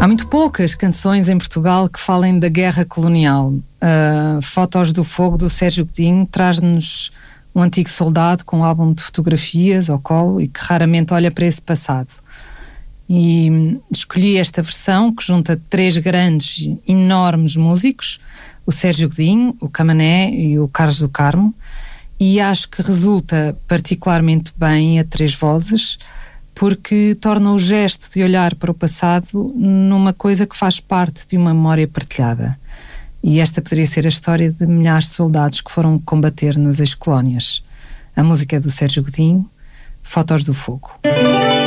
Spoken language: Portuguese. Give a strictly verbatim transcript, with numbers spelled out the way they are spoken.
Há muito poucas canções em Portugal que falem da guerra colonial. Uh, Fotos do Fogo, do Sérgio Godinho, traz-nos um antigo soldado com um álbum de fotografias ao colo e que raramente olha para esse passado. E escolhi esta versão que junta três grandes, enormes músicos, o Sérgio Godinho, o Camané e o Carlos do Carmo, e acho que resulta particularmente bem a três vozes, porque torna o gesto de olhar para o passado numa coisa que faz parte de uma memória partilhada. E esta poderia ser a história de milhares de soldados que foram combater nas ex-colónias. A música é do Sérgio Godinho, Fotos do Fogo.